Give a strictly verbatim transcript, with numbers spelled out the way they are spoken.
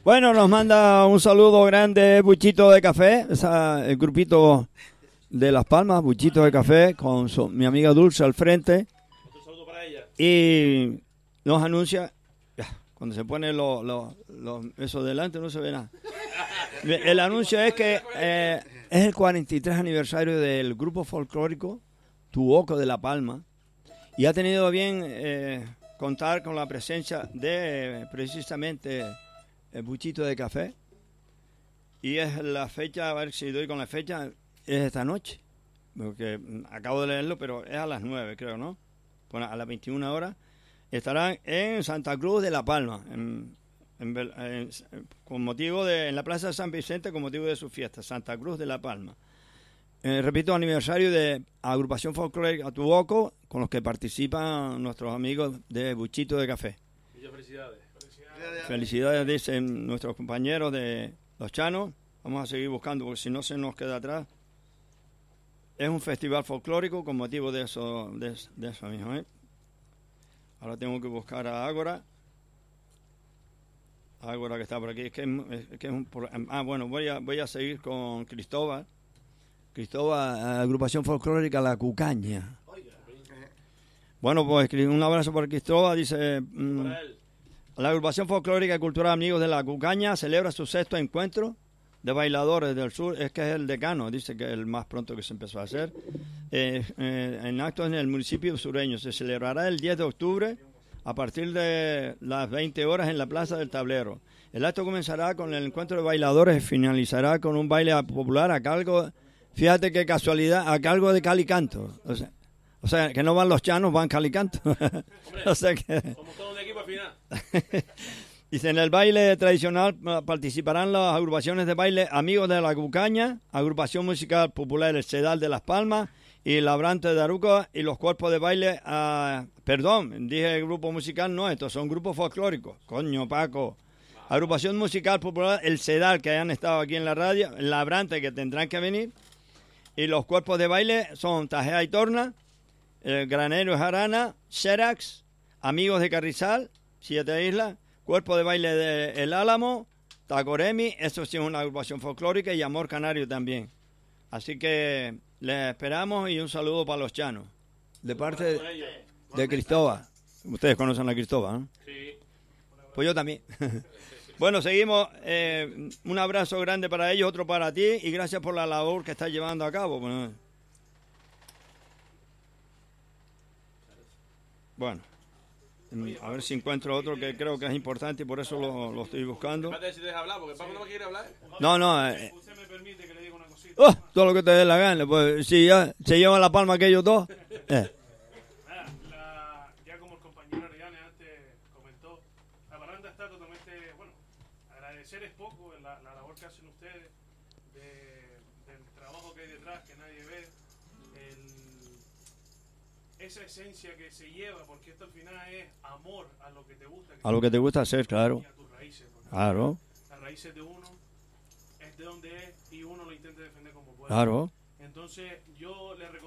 Bueno, nos manda un saludo grande Buchito de Café, esa, el grupito de Las Palmas, Buchito de Café, con su, mi amiga Dulce al frente. Un saludo para ella. Y nos anuncia, ya, cuando se pone lo, lo, lo, eso delante no se ve nada. El anuncio es que eh, es el cuarenta y tres aniversario del grupo folclórico Tuoco de La Palma y ha tenido bien eh, contar con la presencia de eh, precisamente el Buchito de Café, y es la fecha, a ver si doy con la fecha, es esta noche, porque acabo de leerlo, pero es a las nueve creo, ¿no? Bueno, a las veintiuna horas estarán en Santa Cruz de La Palma, en, en, en, con motivo de, en la Plaza de San Vicente, con motivo de su fiesta, Santa Cruz de La Palma. Eh, repito, aniversario de Agrupación Folclórica Tuoco, con los que participan nuestros amigos de Buchito de Café. Muchas felicidades. Felicidades, felicidades dicen nuestros compañeros de Los Chanos. Vamos a seguir buscando, porque si no se nos queda atrás. Es un festival folclórico con motivo de eso, de, de eso mismo, ¿eh? Ahora tengo que buscar a Ágora. Ágora que está por aquí. Es que es, que es un, ah, bueno, voy a, voy a seguir con Cristóbal. Cristóbal, agrupación folclórica La Cucaña. Bueno, pues un abrazo por Cristóbal. Dice, mmm, la agrupación folclórica y cultural Amigos de La Cucaña celebra su sexto encuentro de bailadores del sur. Es que es el decano, dice que es el más pronto que se empezó a hacer. Eh, eh, en actos en el municipio sureño. Se celebrará el diez de octubre a partir de las veinte horas en la Plaza del Tablero. El acto comenzará con el encuentro de bailadores y finalizará con un baile popular a cargo, fíjate qué casualidad, a cargo de Calicanto. O sea, o sea que no van los chanos, van Calicanto. O sea que... Somos todos un equipo al final. Dice, en el baile tradicional participarán las agrupaciones de baile Amigos de La Cucaña, Agrupación Musical Popular El Sedal de Las Palmas y Labrante de Aruca, y los cuerpos de baile, uh, perdón, dije grupo musical, no, estos son grupos folclóricos, coño Paco. Agrupación Musical Popular El Sedal, que hayan estado aquí en la radio, Labrante, que tendrán que venir, y los cuerpos de baile son Tajea y Torna, el Granero y Jarana, Xerax, Amigos de Carrizal, Siete Islas, Cuerpo de Baile de El Álamo, Tacoremi, eso sí es una agrupación folclórica, y Amor Canario también. Así que les esperamos y un saludo para los chanos. De parte de, de Cristóbal. Ustedes conocen a Cristóbal, ¿no? Sí. Pues yo también. Bueno, seguimos. Eh, un abrazo grande para ellos, otro para ti, y gracias por la labor que estás llevando a cabo. Bueno. A ver si encuentro otro que creo que es importante y por eso lo, lo estoy buscando. Si deja hablar, porque Paco no me quiere hablar. No, no. Eh, ¿Usted me permite que le diga una cosita? oh, todo lo que te dé la gana. Pues si ya se llevan la palma aquellos dos. Eh. Ah, la, ya como el compañero Ariane antes comentó, la baranda está totalmente, bueno, agradecer es poco la, la labor que hacen ustedes, de, del trabajo que hay detrás, que nadie ve, el, esa esencia que se lleva, porque esto al final es amor a lo que te gusta. Que A lo que te gusta hacer, claro. Y a tus raíces. Claro. Las raíces de uno es de donde es y uno lo intenta defender como puede. Claro. Entonces yo le recomiendo